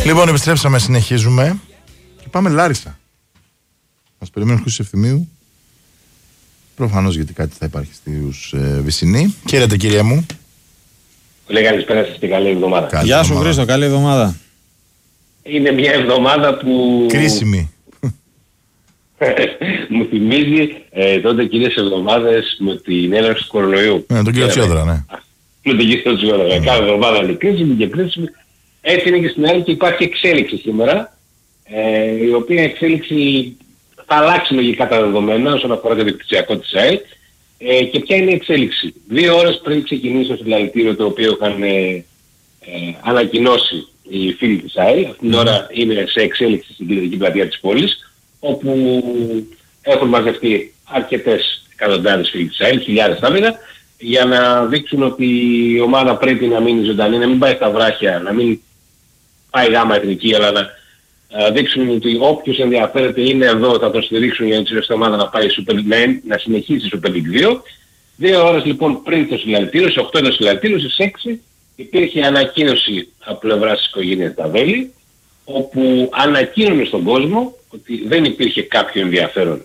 Λοιπόν, επιστρέψαμε, συνεχίζουμε και πάμε Λάρισα. Μας περιμένουν Χρήστος Ευθυμίου. Προφανώς γιατί κάτι θα υπάρχει στους Βυσσινοί. Χαίρετε, κυρία μου. Πολύ καλησπέρα σας και καλή εβδομάδα. Γεια σου Χρήστο, καλή εβδομάδα. Είναι μια εβδομάδα που... κρίσιμη. μου θυμίζει τότε κυρίες εβδομάδες με την έναρξη του κορονοϊού. Τον κύριο Τσιόδρα, ναι. Με τον κύριο Τσιόδρα. Κάθε εβδομάδα είναι κρίσιμη και κρίσιμη. Έτσι είναι και στην άλλη και υπάρχει εξέλιξη σήμερα, η οποία εξέλιξη θα αλλάξει λογικά τα δεδομένα όσον αφορά το δικτυακό της ΑΕΛ. Και ποια είναι η εξέλιξη. 2 ώρες πριν ξεκινήσει το συλλαλητήριο το οποίο είχαν ανακοινώσει οι φίλοι της ΑΕΛ, αυτήν την ώρα είναι σε εξέλιξη στην κεντρική πλατεία της πόλης, όπου έχουν μαζευτεί αρκετές εκατοντάδες φίλοι της ΑΕΛ, χιλιάδες θα έλεγα, για να δείξουν ότι η ομάδα πρέπει να μείνει ζωντανή, να μην πάει στα βράχια, να μην πάει γάμα εθνική, αλλά να δείξουν ότι όποιος ενδιαφέρεται είναι εδώ, θα το στηρίξουν για να τη ομάδα να πάει να συνεχίσει Super League 2. 2 ώρες λοιπόν πριν το συλλαλητήριο, σε 8 το συλλαλητήριο, στις 6 υπήρχε ανακοίνωση από πλευράς της οικογένειας Νταβέλη, όπου ανακοίνωνε στον κόσμο ότι δεν υπήρχε κάποιο ενδιαφέρον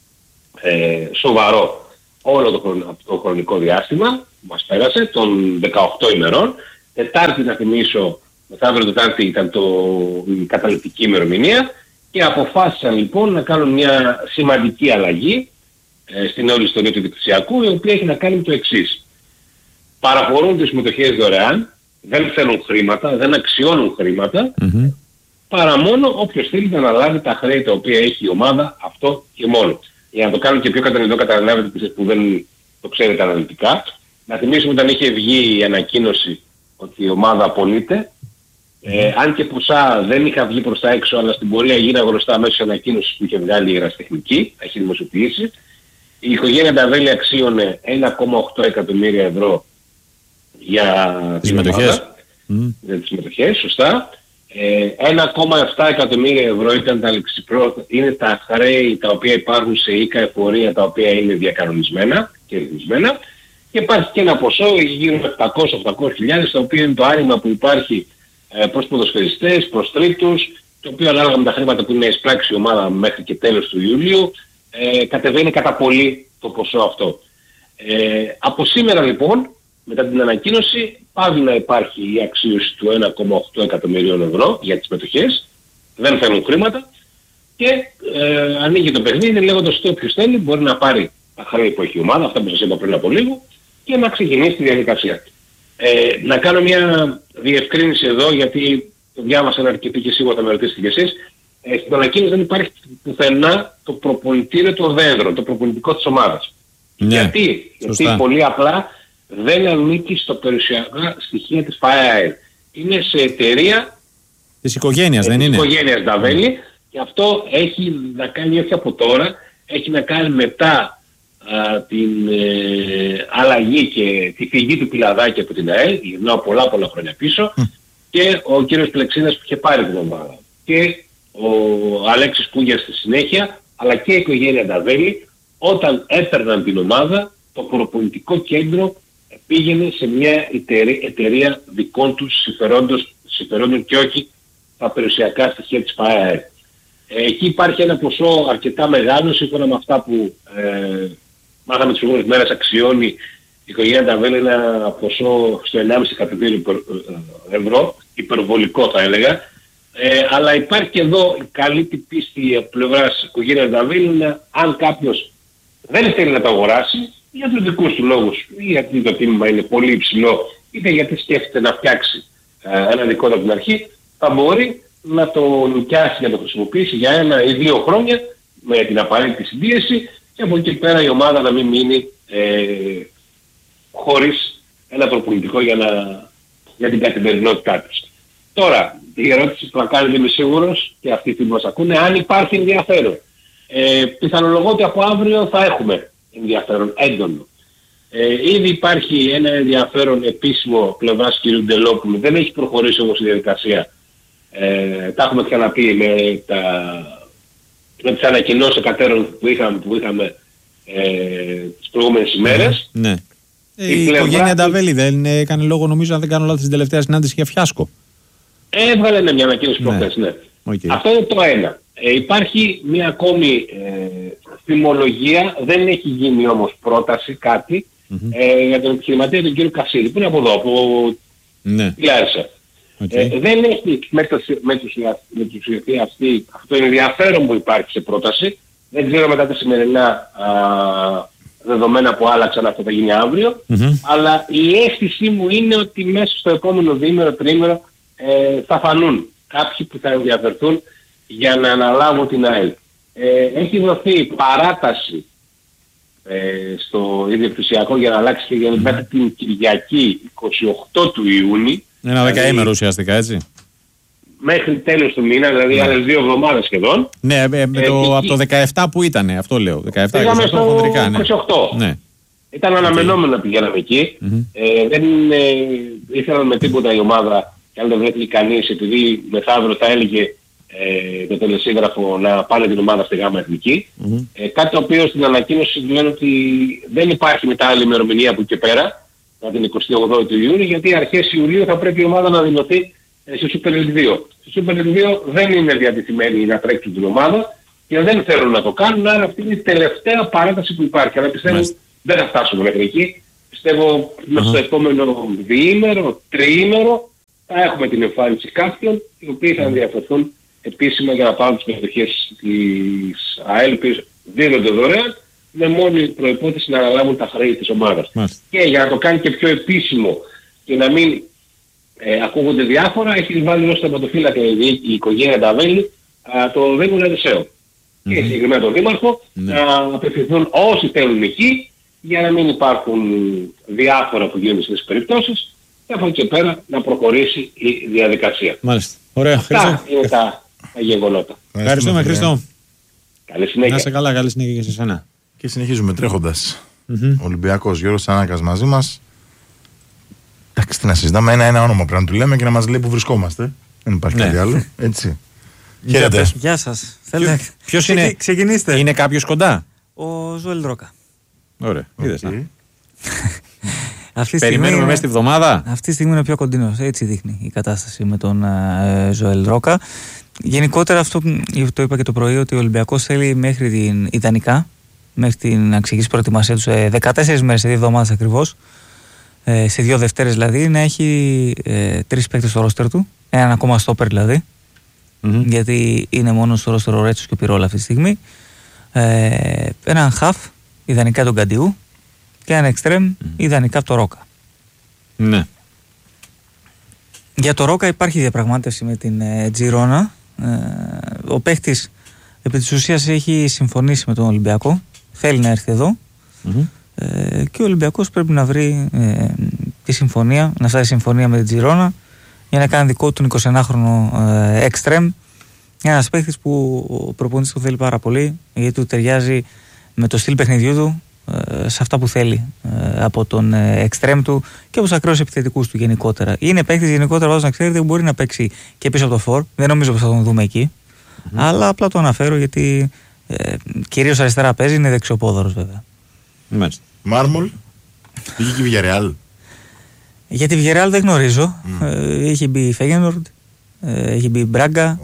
σοβαρό όλο το χρονικό διάστημα που μας πέρασε, των 18 ημερών. Τετάρτη, να θυμίσω, μεθαύριο Τετάρτη ήταν η καταληπτική ημερομηνία και αποφάσισαν λοιπόν να κάνουν μια σημαντική αλλαγή στην όλη ιστορία του δικτυακού, η οποία έχει να κάνει με το εξής. Παραχωρούν τις συμμετοχές δωρεάν, δεν θέλουν χρήματα, δεν αξιώνουν χρήματα, παρά μόνο όποιος θέλει να αναλάβει τα χρέη τα οποία έχει η ομάδα, αυτό και μόνο. Για να το κάνω και πιο κατανοητό, καταλάβετε που δεν το ξέρετε αναλυτικά, να θυμίσουμε όταν είχε βγει η ανακοίνωση ότι η ομάδα απολύται, αν και ποσά δεν είχα βγει προς τα έξω, αλλά στην πορεία γίνα γνωστά μέσω ανακοίνωσης που είχε βγάλει η Ερασιτεχνική, τα έχει δημοσιοποιήσει, η οικογένεια Νταβέλη αξίωνε 1,8 εκατομμύρια ευρώ για τις συμμετοχές. Για τις συμμετοχές, σωστά. 1,7 εκατομμύρια ευρώ είναι τα χρέη τα οποία υπάρχουν σε οίκα εφορία, τα οποία είναι διακανονισμένα και ρυθμισμένα, και υπάρχει και ένα ποσό γύρω με 700-800 χιλιάδες, το οποίο είναι το άνοιγμα που υπάρχει προς ποδοσφαιριστές, προς τρίτους, το οποίο ανάλογα με τα χρήματα που είναι εισπράξει η ομάδα μέχρι και τέλος του Ιουλίου, κατεβαίνει κατά πολύ το ποσό αυτό. Από σήμερα λοιπόν, μετά την ανακοίνωση, πάβει να υπάρχει η αξίωση του 1,8 εκατομμυρίων ευρώ για τις μετοχές, δεν φέρνουν χρήματα και ανοίγει το παιχνίδι λέγοντας ότι όποιος θέλει μπορεί να πάρει τα χρέη που έχει η ομάδα, αυτά που σας είπα πριν από λίγο, και να ξεκινήσει τη διαδικασία. Να κάνω μια διευκρίνηση εδώ, γιατί το διάβασαν αρκετοί και σίγουρα θα με ρωτήσετε κι εσείς. Στην ανακοίνωση δεν υπάρχει πουθενά το προπονητήριο των δέντρων, το προπονητικό της ομάδας. Ναι, γιατί πολύ απλά δεν ανήκει στο περιουσιακά στοιχεία της ΦΑΕΑΕΛ. Είναι σε εταιρεία της οικογένειας, δεν είναι? Της οικογένειας Νταβέλη, και αυτό έχει να κάνει όχι από τώρα, έχει να κάνει μετά την αλλαγή και τη φυγή του Πιλαδάκη από την ΑΕΛ, γυρνάω πολλά χρόνια πίσω, και ο κύριος Πλεξίδας που είχε πάρει την ομάδα, και ο Αλέξης Κούγιας στη συνέχεια, αλλά και η οικογένεια Νταβέλη, όταν έπαιρναν την ομάδα, το προπονητικό κέντρο πήγαινε σε μια εταιρεία δικών τους συμφερόντων και όχι τα περιουσιακά στοιχεία της ΦΑΕΑΕΛ. Εκεί υπάρχει ένα ποσό αρκετά μεγάλο, σύμφωνα με αυτά που μάθαμε τις προηγούμενες μέρες, αξιώνει η οικογένεια Νταβέλη ένα ποσό στο 1,5 εκατομμύριο ευρώ, υπερβολικό θα έλεγα, αλλά υπάρχει και εδώ καλή την πίστη από πλευράς της οικογένειας Νταβέλη, αν κάποιος δεν θέλει να το αγοράσει, για τους δικούς του λόγους, ή γιατί το τίμημα είναι πολύ υψηλό, είτε γιατί σκέφτεται να φτιάξει ένα δικό του από την αρχή, θα μπορεί να το νοικιάσει, να το χρησιμοποιήσει για 1 ή 2 χρόνια με την απαραίτητη συντήρηση, και από εκεί πέρα η ομάδα να μην μείνει χωρίς ένα προπονητικό για την καθημερινότητά της. Τώρα, η ερώτηση που θα κάνετε, είμαι σίγουρος, και αυτοί που μας ακούνε, αν υπάρχει ενδιαφέρον. Πιθανολογώ ότι από αύριο θα έχουμε ενδιαφέρον έντονο. Ήδη υπάρχει ένα ενδιαφέρον επίσημο πλευράς κ. Ντελόπουλου, δεν έχει προχωρήσει όμως η διαδικασία. Τα έχουμε ξαναπεί με τις ανακοινώσεις εκατέρων που είχαμε τις προηγούμενες ημέρες. Ναι. Η οικογένεια Νταβέλη δεν έκανε λόγο, νομίζω, αν δεν κάνω λάθος, στην τελευταία συνάντηση για φιάσκο. Έβγαλε μια ανακοίνωση προχθές, ναι. Okay. Αυτό είναι το ένα. Υπάρχει μια ακόμη θυμολογία, δεν έχει γίνει όμως πρόταση κάτι για τον επιχειρηματία τον κύριο Κασίλη, που είναι από εδώ, από τη Λάρισα. Δεν έχει μετουσιαστεί αυτή, αυτό είναι ενδιαφέρον που υπάρχει σε πρόταση. Δεν ξέρω μετά τα σημερινά δεδομένα που άλλαξαν, αυτό θα γίνει αύριο, αλλά η αίσθησή μου είναι ότι μέσα στο επόμενο διήμερο, τριήμερο θα φανούν κάποιοι που θα ενδιαφερθούν για να αναλάβουν την ΑΕΛ. Έχει δοθεί παράταση στο ίδιο φυσιακό για να αλλάξει και για μέχρι την Κυριακή 28 του Ιούνιου. Ένα δεκαήμερο ουσιαστικά, έτσι. Μέχρι τέλος του μήνα, δηλαδή άλλες 2 εβδομάδες σχεδόν. Ναι, από το 17 που ήταν, αυτό λέω. 17, πήγαμε στο 28. Ναι. Ήταν αναμενόμενο να πηγαίναμε εκεί. Δεν ήθελαν με τίποτα η ομάδα, και αν δεν βρέθηκε κανείς, επειδή μεθαύριο θα έλεγε το τελεσίγραφο να πάνε την ομάδα στη ΓΑΜΑ Εθνική. Κάτι το οποίο στην ανακοίνωση λένε ότι δεν υπάρχει μετά άλλη ημερομηνία από εκεί πέρα, από την 28 του Ιούνιου, γιατί αρχές Ιουλίου θα πρέπει η ομάδα να δηλωθεί στη Super League 2. Στη Super League 2 δεν είναι διατεθειμένοι να τρέξουν την ομάδα και δεν θέλουν να το κάνουν, άρα αυτή είναι η τελευταία παράταση που υπάρχει. Αλλά πιστεύω δεν θα φτάσουμε μέχρι εκεί. Πιστεύω μέσα στο επόμενο διήμερο, τριήμερο θα έχουμε την εμφάνιση κάποιων οι οποίοι θα ενδιαφερθούν επίσημα για να πάρουν τις μετοχές της ΑΕΛ που δίνονται δωρεάν, με μόνη προϋπόθεση να αναλάβουν τα χρέη της ομάδας. Και για να το κάνει και πιο επίσημο και να μην ακούγονται διάφορα, έχει βάλει ως θεματοφύλακα η οικογένεια Νταβέλη το Δήμο Λαρισαίο. Και συγκεκριμένα τον Δήμαρχο να απευθυνθούν όσοι θέλουν εκεί, για να μην υπάρχουν διάφορα που γίνονται στις περιπτώσεις, και από εκεί και πέρα να προχωρήσει η διαδικασία. Μάλιστα. Ωραία. Αυτά είναι τα γεγονότα. Ευχαριστούμε, Χρήστο. Καλή συνέχεια. Να είσαι καλά, καλή συνέχεια και σε εσένα. Και συνεχίζουμε τρέχοντας. Ολυμπιακός Γιώργος Σανάκας μαζί μας. Εντάξει, τι να συζητάμε, ένα όνομα πρέπει να του λέμε και να μας λέει που βρισκόμαστε. Δεν υπάρχει κάτι άλλο. Έτσι. Χαίρετε. Γεια σας. Ποιος είναι? Ξεκινήστε. Είναι κάποιος κοντά? Ο Ζωέλ Ρόκα. Ωραία. Είδες να. Περιμένουμε μέσα στη βδομάδα. Αυτή τη στιγμή είναι πιο κοντινός. Έτσι δείχνει η κατάσταση με τον Ζωέλ Ρόκα. Γενικότερα αυτό το είπα και το πρωί, ότι ο Ολυμπιακός θέλει μέχρι την ιδανικά, μέχρι την ξεκινήσει προετοιμασία του σε 14 μέρες, σε 2 εβδομάδες ακριβώς, σε 2 Δευτέρες δηλαδή, να έχει 3 παίκτες στο ρόστερ του, έναν ακόμα στόπερ δηλαδή, γιατί είναι μόνο στο ρόστερ ο Ρέτσος και ο Πυρόλα αυτή τη στιγμή, έναν χαφ, ιδανικά τον Καντιού, και έναν εξτρέμ, ιδανικά από το Ρόκα. Ναι. Για το Ρόκα υπάρχει διαπραγμάτευση με την Τζιρόνα. Ο παίχτης επί της ουσίας έχει συμφωνήσει με τον Ολυμπιακό, θέλει να έρθει εδώ, και ο Ολυμπιακός πρέπει να βρει τη συμφωνία, να φτάσει συμφωνία με την Τζιρόνα για να κάνει δικό του 21χρονο εξτρέμ, ένας παίχτης που ο προπονητής του θέλει πάρα πολύ, γιατί του ταιριάζει με το στυλ παιχνιδιού του, σε αυτά που θέλει από τον εξτρέμ του και από τους ακραίους επιθετικούς του γενικότερα. Είναι παίκτης γενικότερα, βάζω να ξέρετε, που μπορεί να παίξει και πίσω από το φορ. Δεν νομίζω πως θα τον δούμε εκεί. Αλλά απλά το αναφέρω γιατί κυρίως αριστερά παίζει, είναι δεξιοπόδαρος βέβαια. Μάλιστα. Μάρμολ. Πήγε και η Villarreal. Για τη Villarreal δεν γνωρίζω. Έχει μπει η Φέγενορντ, έχει μπει η Μπράγκα,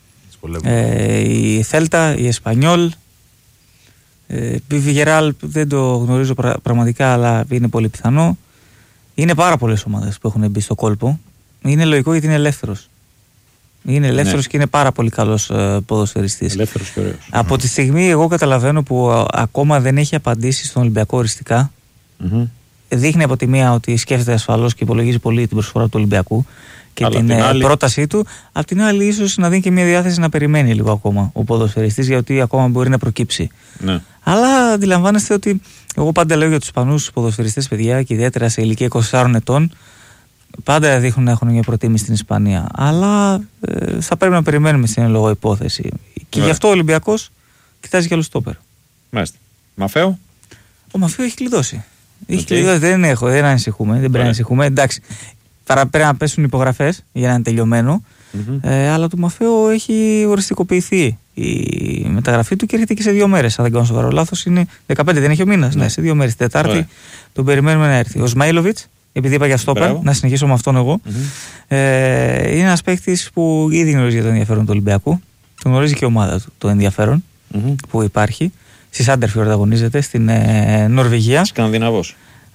η Θέλτα, η Εσπανιόλ. Η Villarreal δεν το γνωρίζω πραγματικά, αλλά είναι πολύ πιθανό. Είναι πάρα πολλές ομάδες που έχουν μπει στο κόλπο. Είναι λογικό γιατί είναι ελεύθερος. Είναι ελεύθερος και είναι πάρα πολύ καλός ποδοσφαιριστής. Ελεύθερος και ωραίος. Από τη στιγμή εγώ καταλαβαίνω που ακόμα δεν έχει απαντήσει στον Ολυμπιακό οριστικά. Δείχνει από τη μία ότι σκέφτεται ασφαλώς και υπολογίζει πολύ την προσφορά του Ολυμπιακού και την πρότασή του. Απ' την άλλη, ίσως να δίνει και μια διάθεση να περιμένει λίγο ακόμα ο ποδοσφαιριστής, γιατί ακόμα μπορεί να προκύψει. Ναι. Αλλά αντιλαμβάνεστε ότι εγώ πάντα λέω για τους Ισπανούς ποδοσφαιριστές, παιδιά, και ιδιαίτερα σε ηλικία 24 ετών, πάντα δείχνουν να έχουν μια προτίμηση στην Ισπανία. Αλλά θα πρέπει να περιμένουμε στην λόγω υπόθεση. Και γι' αυτό ο Ολυμπιακός κοιτάζει για άλλο στόπερ. Μάλιστα. Μαφέο. Ο Μαφέο έχει κλειδώσει. Έχει κλειδώσει, δεν ανησυχούμε. Δεν πρέπει να ανησυχούμε. Εντάξει, πρέπει να πέσουν υπογραφές για να είναι τελειωμένο. Αλλά το Μαφέο έχει οριστικοποιηθεί η μεταγραφή του και έρχεται και σε 2 μέρες. Αν δεν κάνω λάθος, είναι 15, δεν έχει ο μήνας. Ναι, σε 2 μέρες. Τετάρτη τον περιμένουμε να έρθει. Ο Σμαίλοβιτς επειδή είπα για στόπερ, να συνεχίσω με αυτόν εγώ. Είναι ένας παίκτης που ήδη γνωρίζει για το ενδιαφέρον του Ολυμπιακού. Το γνωρίζει και η ομάδα του το ενδιαφέρον που υπάρχει. Στη Σάντερφιορντ αγωνίζεται, στην Νορβηγία. Σκανδιναβός.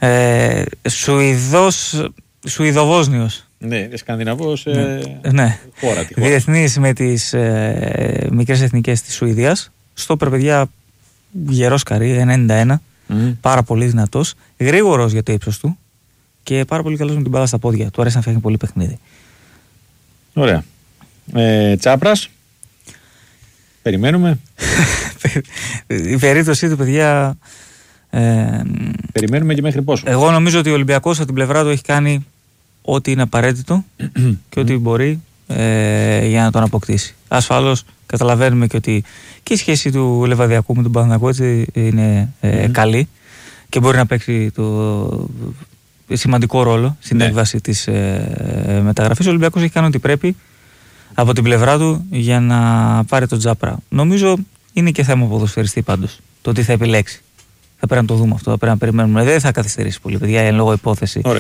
Σουηδοβόσνιος. Ναι, Σκανδιναβός. Ναι. Χώρα. Διεθνής με τις μικρές εθνικές της Σουηδίας. Στόπερ, παιδιά, γερός καρύ, 91. Πάρα πολύ δυνατός. Γρήγορος για το ύψος του. Και πάρα πολύ καλός με την μπάλα στα πόδια. Του αρέσει να φτιάχνει πολύ παιχνίδι. Ωραία. Τσάπρας. Περιμένουμε. Η περίπτωσή του, παιδιά. Περιμένουμε και μέχρι πόσο. Εγώ νομίζω ότι ο Ολυμπιακός από την πλευρά του έχει κάνει ό,τι είναι απαραίτητο και ό,τι μπορεί για να τον αποκτήσει. Ασφαλώς καταλαβαίνουμε και ότι και η σχέση του Λεβαδιακού με τον Παναθηναϊκό είναι καλή και μπορεί να παίξει το σημαντικό ρόλο στην έκβαση της μεταγραφής. Ο Ολυμπιακός έχει κάνει ό,τι πρέπει από την πλευρά του για να πάρει τον Τζάπρα. Νομίζω είναι και θέμα ποδοσφαιριστή πάντως το τι θα επιλέξει. Θα πρέπει να το δούμε αυτό, θα πρέπει να περιμένουμε. Δεν θα καθυστερήσει πολύ, παιδιά, εν λόγω υπόθεση. Ωραία.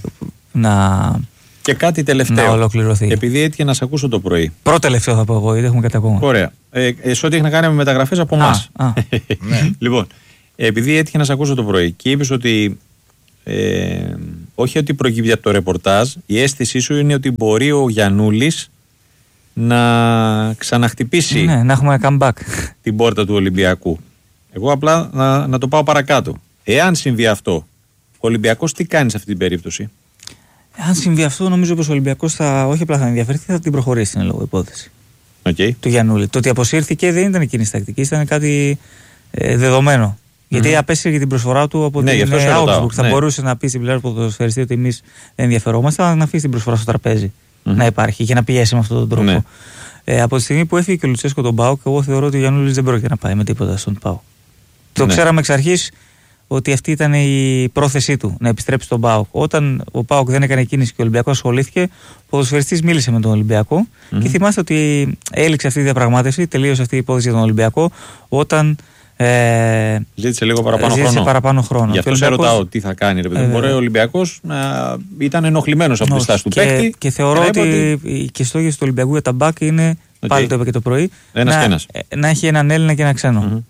Και κάτι τελευταίο. Να ολοκληρωθεί. Επειδή έτυχε να σε ακούσω το πρωί. Πρώτο τελευταίο θα πω εγώ, γιατί έχουμε κάτι ακόμα. Ωραία. Σε ό,τι έχει να κάνει με μεταγραφές από εμάς. Λοιπόν, επειδή έτυχε να σε ακούσω το πρωί και είπες ότι όχι ότι προκύπτει από το ρεπορτάζ, η αίσθησή σου είναι ότι μπορεί ο Γιαννούλης να ξαναχτυπήσει να έχουμε comeback την πόρτα του Ολυμπιακού. Εγώ απλά να το πάω παρακάτω. Εάν συμβεί αυτό, ο Ολυμπιακός τι κάνει σε αυτή την περίπτωση? Αν συμβεί αυτό, νομίζω πως ο Ολυμπιακός θα όχι απλά θα ενδιαφερθεί, θα την προχωρήσει στην λόγω υπόθεση. Του Γιαννούλη. Το ότι αποσύρθηκε δεν ήταν εκείνη τακτική, ήταν κάτι δεδομένο. Γιατί απέσυρε και την προσφορά του από την Augsburg. Θα μπορούσε να πει στην πλευρά του ποδοσφαιριστή ότι εμείς δεν ενδιαφερόμαστε, αλλά να αφήσει την προσφορά στο τραπέζι να υπάρχει και να πιέσει με αυτόν τον τρόπο. Από τη στιγμή που έφυγε και ο Λουτσέσκο τον ΠΑΟΚ, εγώ θεωρώ ότι ο Γιαννούλης δεν πρόκειται να πάει με τίποτα στον ΠΑΟΚ. Το ξέραμε εξ αρχής ότι αυτή ήταν η πρόθεσή του, να επιστρέψει στον ΠΑΟΚ. Όταν ο ΠΑΟΚ δεν έκανε κίνηση και ο Ολυμπιακός ασχολήθηκε, ο ποδοσφαιριστής μίλησε με τον Ολυμπιακό και θυμάστε ότι έληξε αυτή η διαπραγμάτευση, τελείωσε αυτή η υπόθεση για τον Ολυμπιακό, όταν ζήτησε λίγο παραπάνω χρόνο. Γι' αυτό σε ρωτάω τι θα κάνει. Μπορεί ο Ολυμπιακός να ήταν ενοχλημένος από τη στάση του παίκτη. Και θεωρώ ότι και οι στόχοι του Ολυμπιακού για τα μπακ είναι, πάλι το είπα και το πρωί, να έχει έναν Έλληνα και ένα ξένο.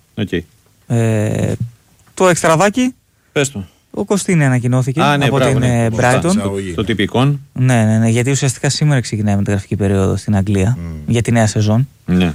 Το εξτραδάκι. Πες το. Ο Κωστίνη ανακοινώθηκε από την Brighton. Το τυπικό. Ναι, γιατί ουσιαστικά σήμερα ξεκινάει η μεταγραφική περίοδο στην Αγγλία για τη νέα σεζόν.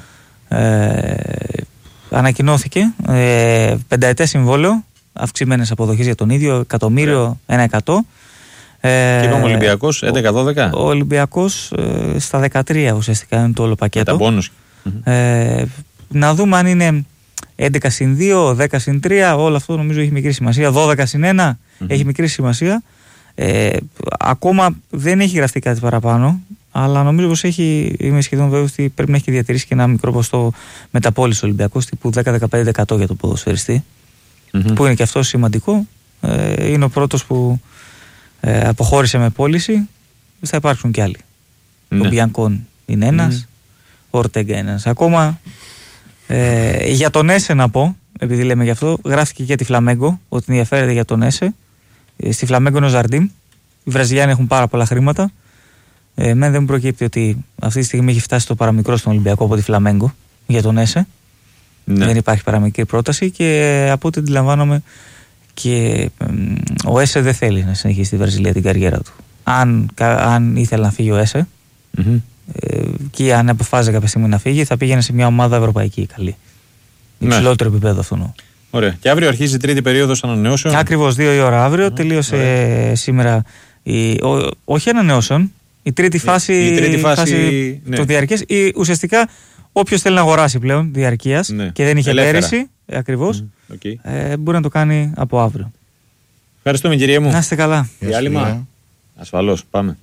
Ανακοινώθηκε 5ετές συμβόλαιο, αυξημένες αποδοχές για τον ίδιο, 1.100.000. Και είπαμε ο Ολυμπιακός 11-12. Ο Ολυμπιακός στα 13 ουσιαστικά είναι το όλο πακέτο. Τα μπόνους. Να δούμε αν είναι 11-2, 10-3, όλο αυτό νομίζω έχει μικρή σημασία. 12-1 έχει μικρή σημασία. Ακόμα δεν έχει γραφτεί κάτι παραπάνω, αλλά νομίζω πως είμαι σχεδόν βέβαιος ότι πρέπει να έχει διατηρήσει και ένα μικρό ποστό μεταπώληση Ολυμπιακός τύπου 10-15% για το ποδοσφαιριστή, που είναι και αυτό σημαντικό. Είναι ο πρώτος που αποχώρησε με πώληση. Θα υπάρξουν και άλλοι. Ο Μπιανκόν είναι ένας, ο Ορτέγκα είναι ένας. Ακόμα για τον Έσε να πω, επειδή λέμε γι' αυτό, γράφτηκε για τη Φλαμέγκο ότι ενδιαφέρεται για τον Έσε. Στη Φλαμέγκο είναι ο Ζαρντίμ. Οι Βραζιλιάνοι έχουν πάρα πολλά χρήματα. Εμένα δεν μου προκύπτει ότι αυτή τη στιγμή έχει φτάσει το παραμικρό στον Ολυμπιακό από τη Φλαμέγκο για τον Έσε. Δεν υπάρχει παραμικρή πρόταση και από ό,τι αντιλαμβάνομαι και ο Έσε δεν θέλει να συνεχίσει στη Βραζιλία την καριέρα του. Αν ήθελε να φύγει ο Έσε και αν αποφάσιζε κάποια στιγμή να φύγει, θα πήγαινε σε μια ομάδα ευρωπαϊκή καλή. Υψηλότερο επίπεδο αυτό. Ωραία. Και αύριο αρχίζει η τρίτη περίοδος ανανεώσεων. Ακριβώς 2 η ώρα αύριο. Τελείωσε σήμερα όχι ανανεώσεων. Η τρίτη φάση το διαρκές. Ουσιαστικά όποιος θέλει να αγοράσει πλέον διαρκείας και δεν είχε πέρυσι, ακριβώς, μπορεί να το κάνει από αύριο. Ευχαριστούμε, κύριε μου. Να είστε καλά. Διάλειμμα. Ασφαλώς. Πάμε.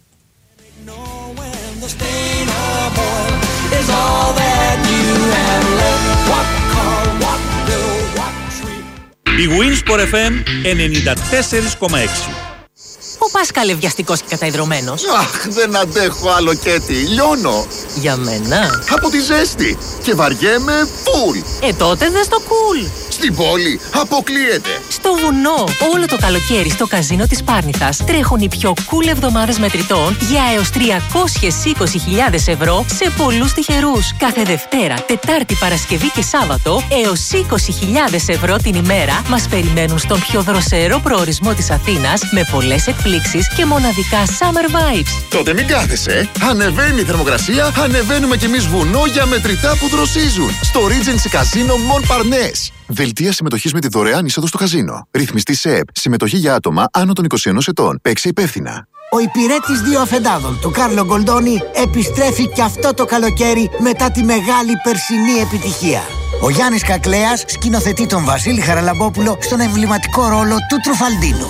Η Winsport FM 94,6. Ο Πάσχαλε βιαστικός και καταϊδρωμένος. Αχ, δεν αντέχω άλλο Κέτι, λιώνω. Για μένα. Από τη ζέστη. Και βαριέμαι φουλ. Τότε δες το cool. Στην πόλη αποκλείεται. Στο βουνό, όλο το καλοκαίρι στο καζίνο της Πάρνηθας τρέχουν οι πιο cool εβδομάδες μετρητών για έως 320.000 ευρώ σε πολλούς τυχερούς. Κάθε Δευτέρα, Τετάρτη, Παρασκευή και Σάββατο έως 20.000 ευρώ την ημέρα μας περιμένουν στον πιο δροσερό προορισμό της Αθήνας με πολλές εκπλήξεις και μοναδικά summer vibes. Τότε μην κάθεσαι. Ανεβαίνει η θερμοκρασία, ανεβαίνουμε κι εμείς βουνό για μετρητά που δροσίζουν. Στο Regency Casino Montparnasse. Δελτία συμμετοχής με τη δωρεάν είσοδο στο καζίνο. Ρυθμιστή σε ΕΠ. Συμμετοχή για άτομα άνω των 21 ετών. Παίξε υπεύθυνα. Ο υπηρέτης 2 αφεντάδων του Κάρλο Γκολντόνι επιστρέφει και αυτό το καλοκαίρι μετά τη μεγάλη περσινή επιτυχία. Ο Γιάννης Κακλέας σκηνοθετεί τον Βασίλη Χαραλαμπόπουλο στον εμβληματικό ρόλο του Τρουφαλντίνο.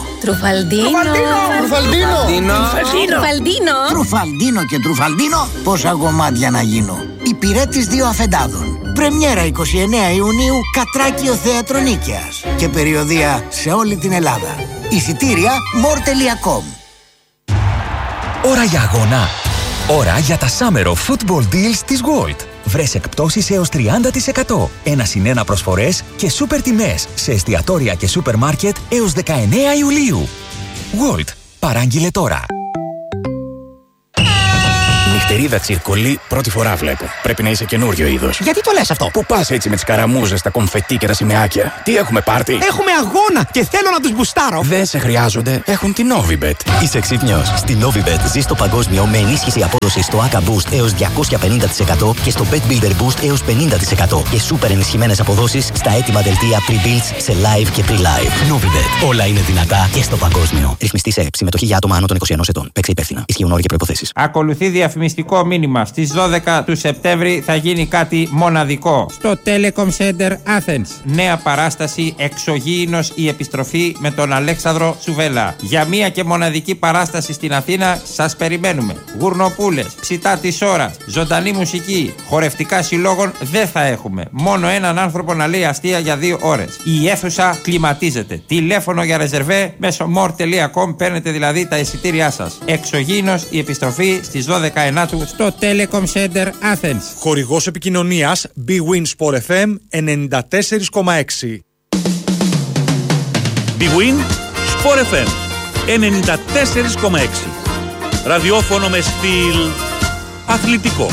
Τρουφαλντίνο και Τρουφαλντίνο, πόσα γομάτια να γίνω. Υπηρέτης 2 αφεντάδων. Πρεμιέρα 29 Ιουνίου, Κατράκιο Θέατρο Νίκαιας. Και περιοδεία σε όλη την Ελλάδα. Εισιτήρια more.com. Ώρα για αγώνα. Ώρα για τα Summer of Football Deals της Gold. Βρες εκπτώσεις έως 30%. 1+1 προσφορές και σούπερ τιμές σε εστιατόρια και σούπερ μάρκετ έως 19 Ιουλίου. Gold. Παράγγειλε τώρα. Νυχτερίδα τσιρκολί, πρώτη φορά βλέπω. Πρέπει να είσαι καινούριο είδος. Γιατί το λες αυτό? Πού πας έτσι με τις καραμούζες, τα κομφετί και τα σημαίακια? Τι έχουμε πάρτι? Έχουμε αγώνα και θέλω να τους μπουστάρω. Δεν σε χρειάζονται, έχουν την Novibet. Είσαι ξύπνιος. Στη Novibet ζεις το παγκόσμιο με ενίσχυση απόδοση στο ACA Boost έως 250% και στο Bet Builder Boost έως 50% και σούπερ ενισχυμένες αποδόσεις στα έτοιμα δελτία pre-builds σε live και pre-live. Novibet. Όλα είναι δυνατά και στο παγκόσμιο. Ρυθμιστή σε ΕΠ. Συμμετοχή για άτομα άνω των 21 ετών. Παίξε υπεύθυνα. Ισχύουν όροι και προϋποθέσεις. Ακολουθεί διαφημιστικό μήνυμα. Στις 12 του Σεπτέμβρη θα γίνει κάτι μοναδικό στο Telecom Center Athens. Νέα παράσταση Εξωγήινος η επιστροφή με τον Αλέξανδρο Σουβέλα. Για μία και μοναδική παράσταση στην Αθήνα σας περιμένουμε. Γουρνοπούλες, ψητά της ώρας, ζωντανή μουσική, χορευτικά συλλόγων δεν θα έχουμε. Μόνο έναν άνθρωπο να λέει αστεία για 2 ώρες. Η αίθουσα κλιματίζεται. Τηλέφωνο για ρεζερβέ μέσω more.com. Παίρνετε δηλαδή τα εισιτήριά σας. Εξωγήινος η επιστροφή στις 12 Ενάτου στο Telecom Center Athens. Χορηγός επικοινωνίας Big Win Sport FM 94,6. Big Win Sport FM 94,6. Ραδιόφωνο με στυλ αθλητικό.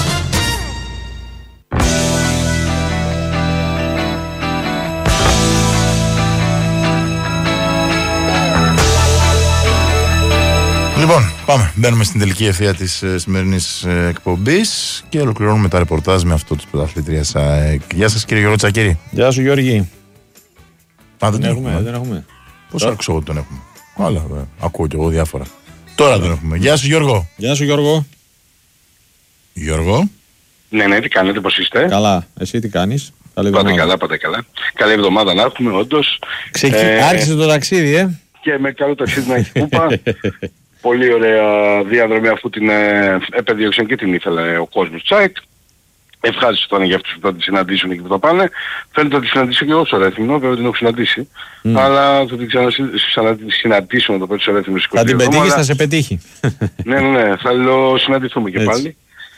Λοιπόν, πάμε. Μπαίνουμε στην τελική ευθεία της σημερινής εκπομπής και ολοκληρώνουμε τα ρεπορτάζ με αυτό της πρωταθλήτριας ΑΕΚ. Γεια σας κύριε Γιώργο Τσακίρη. Γεια σου Γιώργη. Δεν έχουμε. Πώς άκουσα εγώ τον έχουμε? Αλλά ακούω κι εγώ διάφορα. Τώρα δεν έχουμε. Γεια σου Γιώργο. Γεια σου Γιώργο. Γιώργο. Ναι, τι κάνετε, πώς είστε? Καλά. Εσύ τι κάνεις? Πάτε καλά. Καλή εβδομάδα να έχουμε, όντως. Άρχισε το ταξίδι, Και με καλό ταξίδι να έχει κούπα. Πολύ ωραία διαδρομή, αφού την επέδιωξαν και την ήθελε ο κόσμος τσάικ. Ευχάριστο ήταν για αυτούς που θα τη συναντήσουν και που θα πάνε. Φαίνεται να τη συναντήσω και εγώ στο Ρέθυμνο, βέβαια την έχω συναντήσει. Αλλά θα την ξανασυναντήσω να το πω στο Ρέθυμνο. Θα την πετύχεις, θα σε πετύχει. Ναι, θα συναντηθούμε και πάλι.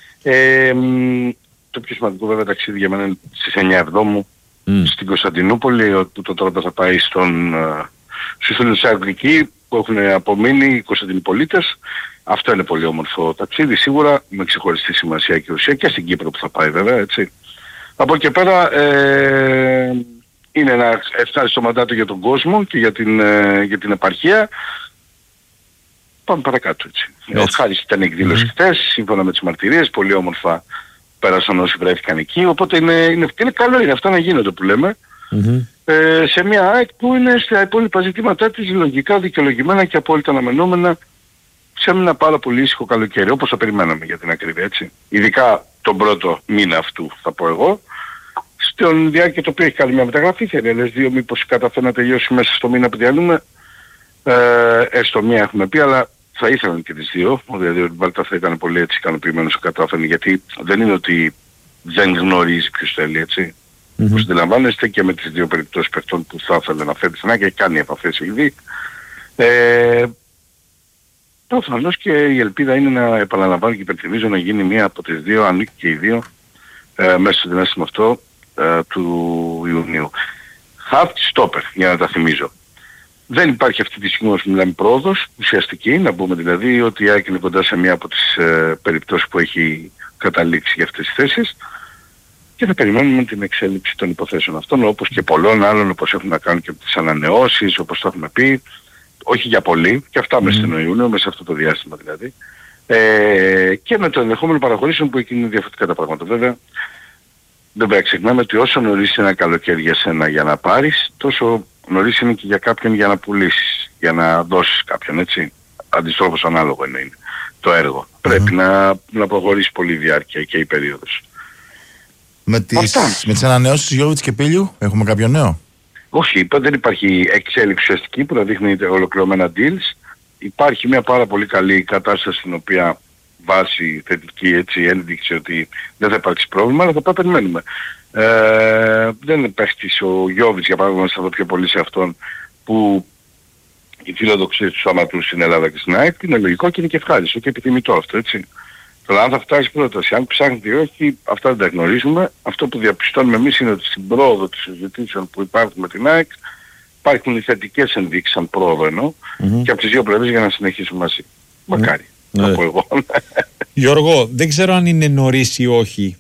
Το πιο σημαντικό βέβαια ταξίδι για μένα είναι στις 9 Εβδόμου στην Κωνσταντινούπολη, όπου το τώρα θα πάει στους φίλους της Αγγλική που έχουν απομείνει οι Κωνσταντινοπολίτες. Αυτό είναι πολύ όμορφο ταξίδι, σίγουρα με ξεχωριστή σημασία και ουσία, και στην Κύπρο που θα πάει βέβαια, έτσι. Από εκεί πέρα είναι ένα ευχάριστο μαντάτο για τον κόσμο και για την επαρχία. Πάμε παρακάτω, έτσι. Ευχάριστη ήταν η εκδήλωση χθες, σύμφωνα με τις μαρτυρίες, πολύ όμορφα πέρασαν όσοι βρέθηκαν εκεί, οπότε είναι καλό είναι αυτά να γίνονται που λέμε. Σε μια ΑΕΚ που είναι στα υπόλοιπα ζητήματά της λογικά δικαιολογημένα και απόλυτα αναμενόμενα σε ένα πάρα πολύ ήσυχο καλοκαίρι, όπως το περιμέναμε για την ακρίβεια, έτσι. Ειδικά τον πρώτο μήνα αυτού, θα πω εγώ. Στον διάρκεια το οποίο έχει κάνει μια μεταγραφή, θέλει άλλες 2 μήπως καταφέρει να τελειώσει μέσα στο μήνα που διαλύουμε. Έστω μία έχουμε πει, αλλά θα ήθελαν και τις 2. Δηλαδή ο Μπάλτα θα ήταν πολύ έτσι ικανοποιημένος που κατάφερε, γιατί δεν είναι ότι δεν γνωρίζει ποιος θέλει, έτσι. Όπως αντιλαμβάνεστε και με τις 2 περιπτώσεις παιχτών που θα ήθελε να φέρει στην ΑΕΚ και κάνει επαφές ήδη. Προφανώς και η ελπίδα είναι να επαναλαμβάνω και υπενθυμίζω να γίνει μία από τις 2, αν και οι 2, μέσα στο διάστημα αυτό του Ιουνίου. half και stopper, για να τα θυμίζω. Δεν υπάρχει αυτή τη στιγμή όσο μιλάμε πρόοδος ουσιαστική, να πούμε δηλαδή ότι η ΑΕΚ είναι κοντά σε μία από τις περιπτώσεις που έχει καταλήξει για αυτές τις θέσεις και θα περιμένουμε την εξέλιξη των υποθέσεων αυτών, όπως και πολλών άλλων, όπως έχουν να κάνουν και τις ανανεώσεις, όπως το έχουμε πει, όχι για πολύ, και αυτά μέσα στον Ιούνιο, μέσα σε αυτό το διάστημα δηλαδή, και με το ενδεχόμενο παραχωρήσεων που εκεί είναι διαφορετικά τα πράγματα. Βέβαια, δεν πρέπει να ξεχνάμε ότι όσο νωρίς είναι ένα καλοκαίρι για σένα για να πάρεις, τόσο νωρίς είναι και για κάποιον για να πουλήσεις, για να δώσεις κάποιον, έτσι. Αντιστρόφως ανάλογο είναι το έργο. Πρέπει να προχωρήσει πολύ διάρκεια και η περίοδος. Με τις ανανεώσεις Γιώβιτς και Πίλιου έχουμε κάποιο νέο? Όχι, δεν υπάρχει εξέλιξη ουσιαστική που να δείχνει ολοκληρωμένα deals. Υπάρχει μια πάρα πολύ καλή κατάσταση στην οποία βάση θετική έτσι ένδειξη ότι δεν θα υπάρξει πρόβλημα, αλλά θα πρέπει να περιμένουμε. Δεν είναι παίχτης ο Γιώβιτς, για παράδειγμα, θα δω πιο πολύ σε αυτόν που οι φιλοδοξίες του σταματούν στην Ελλάδα και στην ΑΕΚ, είναι λογικό και είναι και ευχάριστο και επιθυμητό αυτό, έτσι. Τώρα αν θα φτάσει πρόταση, αν ψάχνετε ή όχι, αυτά δεν τα γνωρίζουμε. Αυτό που διαπιστώνουμε εμείς είναι ότι στην πρόοδο της συζητήσεων που υπάρχουν με την ΑΕΚ υπάρχουν οι θετικές ενδείξεις σαν πρόοδο εννοώ και από τις δύο πλευρές για να συνεχίσουμε μαζί. Μακάρι. Θα πω εγώ. Γιώργο, δεν ξέρω αν είναι νωρίς ή όχι.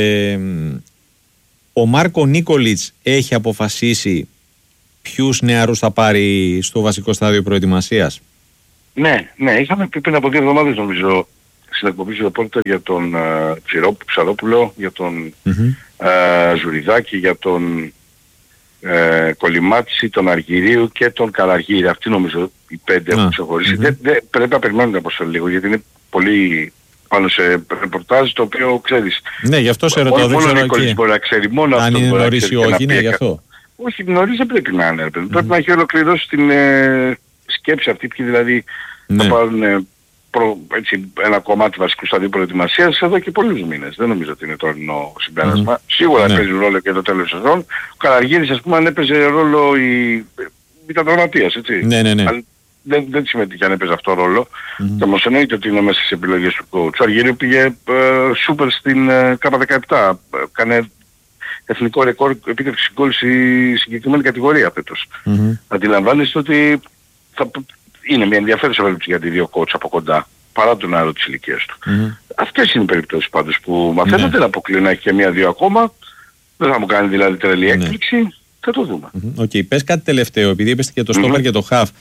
Ο Μάρκο Νίκολιτς έχει αποφασίσει ποιους νεαρούς θα πάρει στο βασικό στάδιο προετοιμασίας? Ναι, είχαμε πει πριν από 2 εβδομάδες νομίζω στην εκπομπή του ρεπόρτερ για τον Ψαρόπουλο, για τον Ζουριδάκη, για τον Κολυμάτση, τον Αργυρίου και τον Καλαργύρη. Αυτοί νομίζω οι 5 έχουν ξεχωρίσει. Πρέπει να περιμένουμε από λίγο γιατί είναι πολύ πάνω σε ρεπορτάζ το οποίο ξέρεις. Ναι, γι' αυτό σε ρωτώ. Δεν ξέρω εκεί. Μπορεί να ξέρει μόνο αν αυτό είναι νωρίς ή όχι, είναι γι' αυτό. Όχι, νωρίς δεν πρέπει να είναι. Πρέπει να έχει ολοκληρώσει την σκέψη αυτή, ποιοι δηλαδή θα πάρουν ένα κομμάτι βασικού σταδίου προετοιμασίας εδώ και πολλούς μήνες. Δεν νομίζω ότι είναι τωρινό συμπέρασμα. Σίγουρα παίζει ρόλο και το τέλος της σεζόν. Ο Καλαργύρης ας πούμε αν έπαιζε ρόλο ήταν τραυματίας, έτσι. Ναι. Δεν συμμετείχε αν έπαιζε αυτό ρόλο. Και όμως εννοείται ότι είναι μέσα στις επιλογές του coach. Ο Αργύριου πήγε σούπερ στην K17. Κάνε εθνικό ρεκόρ επίτευξη γκολ στη συγκεκριμένη κατηγορία φέτος. Αντιλαμβάνεστε ότι είναι μια ενδιαφέρουσα περίπτωση για τη δύο coach από κοντά, παρά τον άλλο της ηλικίας του. Αυτές είναι οι περιπτώσεις πάντως που μαθαίνονται, δεν αποκλείω να έχει και 1-2 ακόμα. Δεν θα μου κάνει δηλαδή τρελή έκπληξη. Θα το δούμε. Οκ, πες κάτι τελευταίο, επειδή είπες και το στόπερ και το χαφ.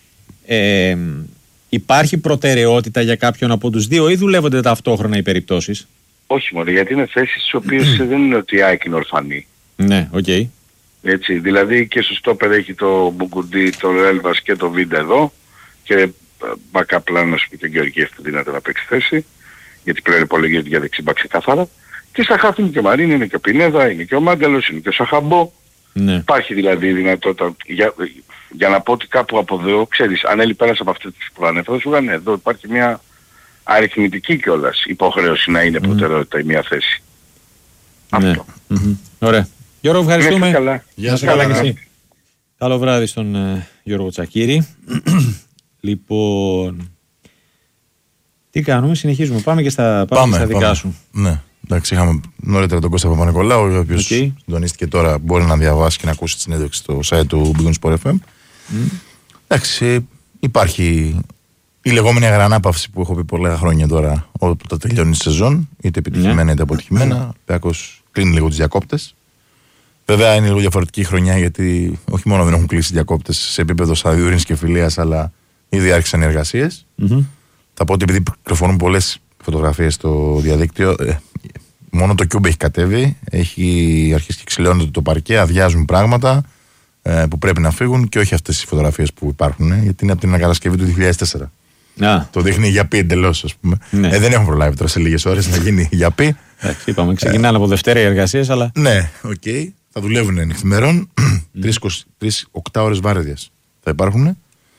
Υπάρχει προτεραιότητα για κάποιον από τους δύο ή δουλεύονται ταυτόχρονα οι περιπτώσεις? Όχι μόνο, γιατί είναι θέσεις τις οποίες δεν είναι ότι η ΑΕΚ είναι ορφανή. Ναι, οκ. Έτσι, δηλαδή και στο στόπερ έχει το Μπουκουντή, το Ρέλβας και το Βίντα εδώ και μπακαπλάν να σου πει και ο Γεωργιέφ που δίνεται να παίξει θέση, γιατί πλέον υπολογίζεται για δεξιμπά ξεκάθαρα. Και στα χάφη είναι και ο Μαρίνη, είναι και ο Πινέδα, είναι και ο Μάντελος, είναι και ο Σαχαμπό. Ναι. Υπάρχει δηλαδή δυνατότητα για να πω ότι κάπου από εδώ, ξέρεις, αν έλει πέρασε από αυτές τις που ανέφερα, σου λένε εδώ υπάρχει μια αριθμητική κιόλας υποχρέωση να είναι προτεραιότητα η μια θέση. Ναι. Αυτό. Ωραία. Γιώργο, ευχαριστούμε. Καλά. Γεια σας. Καλά και εσύ. Καλό βράδυ στον Γιώργο Τσακίρη. Λοιπόν, τι κάνουμε, συνεχίζουμε. Πάμε και στα δικά σου. Ναι. Εντάξει, είχαμε νωρίτερα τον Κώστα Παπα-Νικολάου, ο οποίος συντονίστηκε τώρα, μπορεί να διαβάσει και να ακούσει τη συνέντευξη στο site του Big Sport FM. Εντάξει, υπάρχει η λεγόμενη αγρανάπαυση που έχω πει πολλά χρόνια τώρα, όταν τελειώνει η σεζόν, είτε επιτυχημένα είτε αποτυχημένα. Πέακος κλείνει λίγο τους διακόπτες. Βέβαια είναι λίγο διαφορετική χρονιά, γιατί όχι μόνο δεν έχουν κλείσει διακόπτες σε επίπεδο σταδίου ειρήνης και φιλίας, αλλά ήδη άρχισαν οι εργασίες. Θα πω ότι επειδή κυκλοφορούν πολλές φωτογραφίες στο διαδίκτυο, μόνο το Cube έχει κατέβει, έχει αρχίσει και ξυλώνεται το παρκέ, αδειάζουν πράγματα που πρέπει να φύγουν και όχι αυτές οι φωτογραφίες που υπάρχουν, γιατί είναι από την ανακατασκευή του 2004. Το δείχνει για πει εντελώς, ας πούμε. Δεν έχουν προλάβει τώρα σε λίγες ώρες να γίνει για πει. Είπαμε, ξεκινάνε από Δευτέρα οι εργασίες, αλλά. Ναι, οκ. Θα δουλεύουν νυχθημερών. 3 8 ώρες βάρδιας θα υπάρχουν.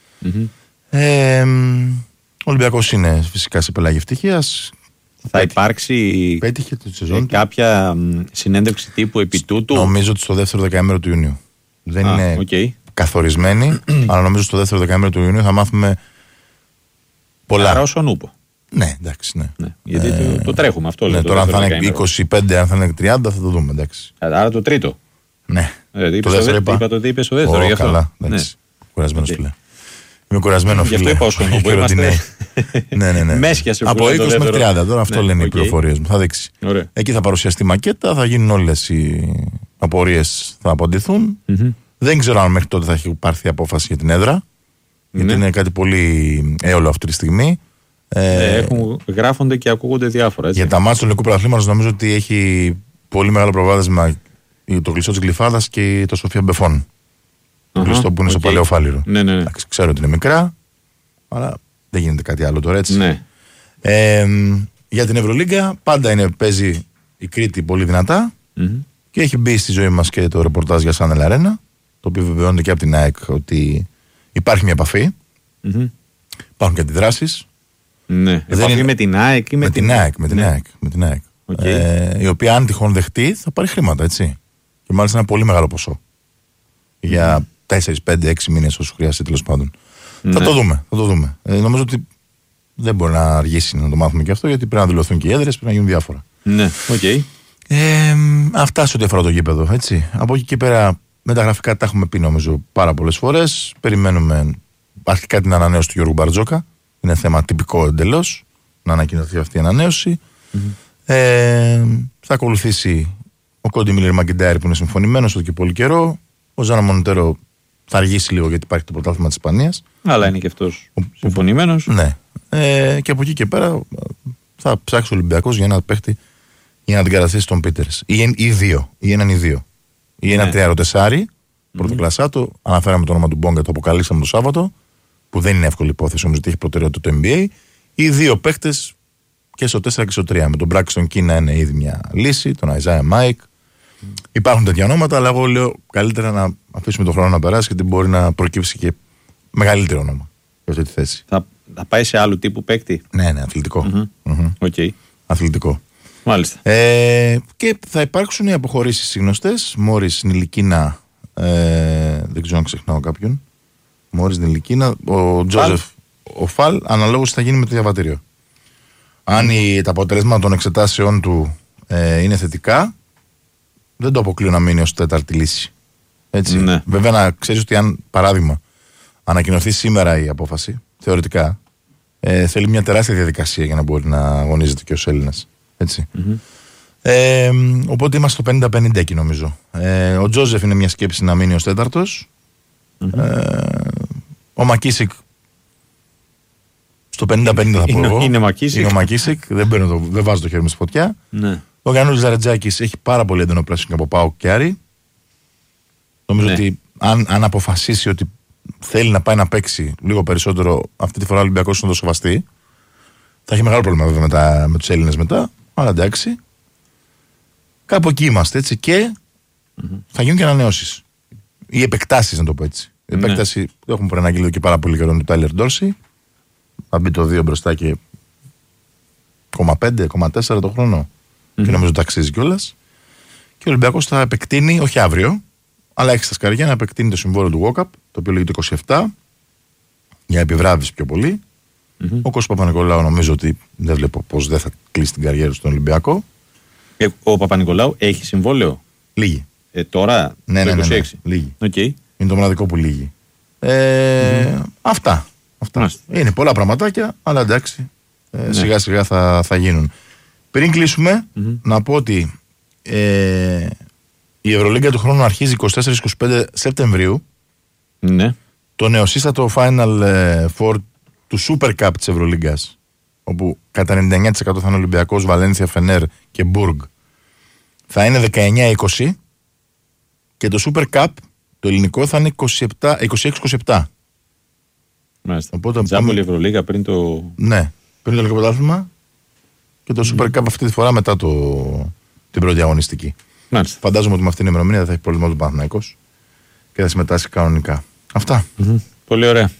Ο Ολυμπιακός είναι φυσικά σε πελάγη ευτυχίας. Θα υπάρξει κάποια συνέντευξη τύπου επί τούτου? Νομίζω ότι στο δεύτερο δεκαήμερο του Ιουνίου. Δεν είναι καθορισμένη, αλλά νομίζω στο δεύτερο δεκαήμερο του Ιουνίου θα μάθουμε πολλά. Άρα όσον ούπο. Ναι, εντάξει, ναι. Γιατί το τρέχουμε αυτό. Ναι, τώρα αν θα είναι 25, αν θα είναι 30 θα το δούμε, εντάξει. Άρα το τρίτο. Ναι. Το δεύτερο είπα το ότι είπε στο δεύτερο. Γι' αυτό. Καλά, εντάξει. Κουρασμένος φίλε. Είμαι κουρασμένο φίλε. Γι' αυτό είπα όσο είμαστε. Ναι. Μέσια σε 20 μέχρι 30 τώρα, αυτό λένε οι πληροφορίες μου. Θα δείξει. Εκεί θα παρουσιαστεί μακέτα, θα γίνουν όλες οι απορίες, θα απαντηθούν. Δεν ξέρω αν μέχρι τότε θα έχει πάρθει απόφαση για την έδρα. Γιατί είναι κάτι πολύ έολο αυτή τη στιγμή. Γράφονται και ακούγονται διάφορα. Έτσι. Για τα μάτια του ελληνικού πρωταθλήματος νομίζω ότι έχει πολύ μεγάλο προβάδισμα το κλειστό της Γλυφάδας και το Σοφία Μπεφών. Το κλειστό που είναι στο Παλαιό Φάληρο. Ναι. Ξέρω ότι είναι μικρά, αλλά δεν γίνεται κάτι άλλο τώρα έτσι. Ναι. Για την Ευρωλίγκα πάντα παίζει η Κρήτη πολύ δυνατά και έχει μπει στη ζωή μας και το ρεπορτάζ για Σάνελ Αρένα, το οποίο βεβαιώνεται και από την ΑΕΚ ότι υπάρχει μια επαφή. Υπάρχουν και αντιδράσεις. Ναι. Επαφή με την ΑΕΚ ή με την ΑΕΚ. Με την ΑΕΚ. Η οποία αν τυχόν δεχτεί θα πάρει χρήματα, έτσι. Και μάλιστα ένα πολύ μεγάλο ποσό. Για 4, 5, 6 μήνες όσο χρειαστεί τέλος πάντων. Θα το δούμε. Νομίζω ότι δεν μπορεί να αργήσει να το μάθουμε και αυτό, γιατί πρέπει να δηλωθούν και οι έδρες, πρέπει να γίνουν διάφορα. Ναι, αυτά σε ό,τι αφορά το γήπεδο, έτσι. Από εκεί και πέρα, με τα γραφικά τα έχουμε πει νομίζω πάρα πολλές φορές. Περιμένουμε αρχικά την ανανέωση του Γιώργου Μπαρτζόκα. Είναι θέμα τυπικό εντελώς να ανακοινωθεί αυτή η ανανέωση. Θα ακολουθήσει ο Κόντι Μίλερ Μαγκεντάρη που είναι συμφωνημένος εδώ και πολύ καιρό. Ο Ζάνα Μονοτέρο θα αργήσει λίγο γιατί υπάρχει το πρωτάθλημα της Ισπανίας. Αλλά είναι και αυτός συμφωνημένος. Ναι. Και από εκεί και πέρα θα ψάξει ο Ολυμπιακός για ένα παίχτη για να την καταθέσει τον Πίτερς. Ή δύο. Ή έναν ή δύο. Ή ένα τριάρο-τεσάρι. Πρωτοκλασσάτο. Αναφέραμε το όνομα του Μπόγκα, το αποκαλύψαμε το Σάββατο. Που δεν είναι εύκολη υπόθεση όμως ότι έχει προτεραιότητα το NBA. Ή δύο παίχτες και στο 4 και στο 3. Με τον Μπράξτον Κι να είναι ήδη μια λύση. Τον Αϊζάια Μάικ. Υπάρχουν τέτοια ονόματα, αλλά εγώ λέω καλύτερα να αφήσουμε τον χρόνο να περάσει γιατί μπορεί να προκύψει και μεγαλύτερο όνομα για αυτή τη θέση. Θα πάει σε άλλου τύπου παίκτη. Ναι, αθλητικό. Αθλητικό. Μάλιστα. Και θα υπάρξουν οι αποχωρήσεις γνωστές. Μόρις Νιλικίνα, δεν ξέρω αν ξεχνάω κάποιον. Μόρις Νιλικίνα, ο Τζόζεφ, ο Φαλ, αναλόγως θα γίνει με το διαβατήριο. Αν τα αποτελέσματα των εξετάσεων του είναι θετικά, δεν το αποκλείω να μείνει ως τέταρτη λύση. Έτσι. Ναι. Βέβαια, να ξέρεις ότι αν, παράδειγμα, ανακοινωθεί σήμερα η απόφαση, θεωρητικά, θέλει μια τεράστια διαδικασία για να μπορεί να αγωνίζεται και ως Έλληνας. Έτσι. Οπότε είμαστε στο 50-50 εκεί νομίζω. Ο Τζόζεφ είναι μια σκέψη να μείνει ως τέταρτος. Ο Μακίσικ στο 50-50 θα πω εγώ. Είναι ο Μακίσικ. Δεν βάζω το χέρι μου στη φωτιά. Ναι. Ο Γιάννης Ζαρετζάκης έχει πάρα πολύ έντονο πράσινο από ΠΑΟΚ και Άρη. Νομίζω ότι αν αποφασίσει ότι θέλει να πάει να παίξει λίγο περισσότερο, αυτή τη φορά ο Ολυμπιακός είναι το σοβαστή. Θα έχει μεγάλο πρόβλημα βέβαια με τους Έλληνες μετά. Αλλά εντάξει. Κάπου εκεί είμαστε έτσι. Και θα γίνουν και ανανεώσεις. Ή επεκτάσεις, να το πω έτσι. Η επέκταση που έχουμε προαναγγείλει εδώ και πάρα πολύ καιρό του Τάιλερ Ντόρσι. Θα μπει το 2 μπροστά και 0,5-0,4 το χρόνο. Και νομίζω ότι αξίζει κιόλας. Και ο Ολυμπιακός θα επεκτείνει, όχι αύριο, αλλά έχει στα σκαριά να επεκτείνει το συμβόλαιο του WOCAP, το οποίο λέγεται 27, για επιβράβευση πιο πολύ. Ο Κώστας Παπα-Νικολάου νομίζω ότι δεν βλέπω πως δεν θα κλείσει την καριέρα στον Ολυμπιακό. Ο Παπα-Νικολάου έχει συμβόλαιο. Λίγη. Τώρα, ναι, το 26. Ναι. Λίγη. Okay. Είναι το μοναδικό που λύγει. Αυτά. Είναι πολλά πραγματάκια, αλλά εντάξει, σιγά σιγά θα γίνουν. Πριν κλείσουμε, να πω ότι η Ευρωλίγκα του χρόνου αρχίζει 24-25 Σεπτεμβρίου. Ναι. Το νεοσύστατο Final Four του Super Cup της Ευρωλίγκας, όπου κατά 99% θα είναι Ολυμπιακός, Βαλένθια, Φενέρ και Μπουργκ, θα είναι 19-20 και το Super Cup το ελληνικό θα είναι 26-27. Μάλιστα. Οπότε Τζάμπολη Ευρωλίγα πριν το... Ναι, πριν το ελληνικό πρωτάθλημα και το Super Cup αυτή τη φορά μετά την πρώτη αγωνιστική. Μάλιστα. Φαντάζομαι ότι με αυτήν την ημερομηνία δεν θα έχει πρόβλημα του Παναθηναϊκός και θα συμμετάσχει κανονικά. Αυτά. Πολύ ωραία.